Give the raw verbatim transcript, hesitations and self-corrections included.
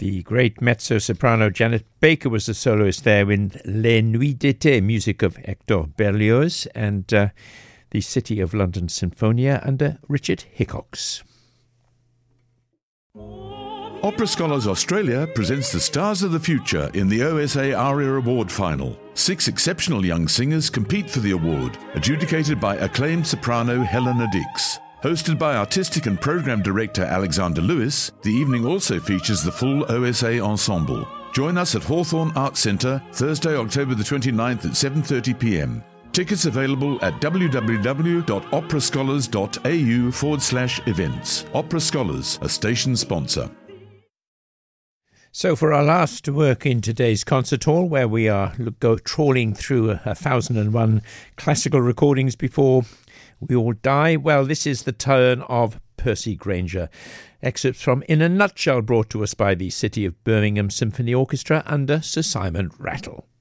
The great mezzo-soprano Janet Baker was the soloist there in Les Nuits d'été, music of Hector Berlioz, and uh, the City of London Sinfonia under Richard Hickox. Opera Scholars Australia presents the Stars of the Future in the O S A ARIA Award Final. Six exceptional young singers compete for the award, adjudicated by acclaimed soprano Helena Dix. Hosted by Artistic and Programme Director Alexander Lewis, the evening also features the full O S A ensemble. Join us at Hawthorne Arts Centre, Thursday, October the twenty-ninth at seven thirty p m. Tickets available at www.operascholars.au forward slash events. Opera Scholars, a station sponsor. So for our last work in today's concert hall, where we are go trawling through a, a thousand and one classical recordings before we all die, well, this is the turn of Percy Grainger. Excerpts from In a Nutshell brought to us by the City of Birmingham Symphony Orchestra under Sir Simon Rattle.